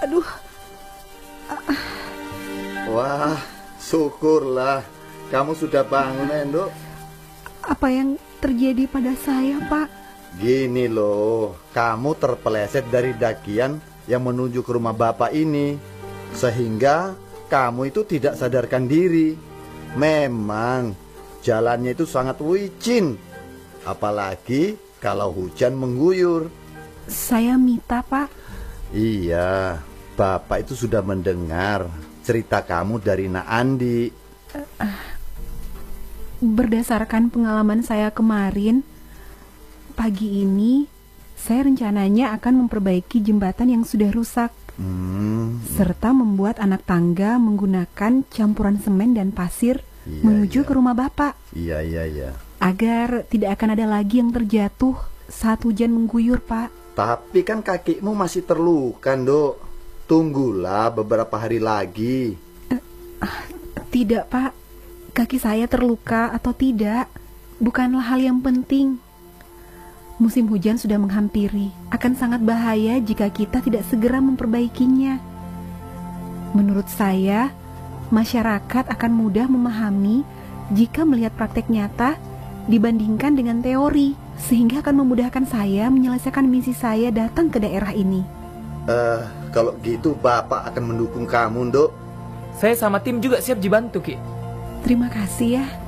Aduh. Wah, syukurlah kamu sudah bangun, Endok. Apa yang terjadi pada saya, Pak? Gini loh, kamu terpeleset dari dakian yang menuju ke rumah bapak ini, sehingga kamu itu tidak sadarkan diri. Memang jalannya itu sangat licin, apalagi kalau hujan mengguyur. Saya Mita, Pak. Iya, bapak itu sudah mendengar cerita kamu dari Nak Andi. Berdasarkan pengalaman saya kemarin, pagi ini saya rencananya akan memperbaiki jembatan yang sudah rusak, serta membuat anak tangga menggunakan campuran semen dan pasir menuju ke rumah bapak. Iya. Agar tidak akan ada lagi yang terjatuh saat hujan mengguyur, Pak. Tapi kan kakimu masih terluka, Dok. Tunggulah beberapa hari lagi. Tidak, Pak. Kaki saya terluka atau tidak bukanlah hal yang penting. Musim hujan sudah menghampiri. Akan sangat bahaya jika kita tidak segera memperbaikinya. Menurut saya, masyarakat akan mudah memahami jika melihat praktek nyata dibandingkan dengan teori, sehingga akan memudahkan saya menyelesaikan misi saya datang ke daerah ini. Kalau gitu bapak akan mendukung kamu, Dok. Saya sama tim juga siap dibantu, Ki. Terima kasih ya.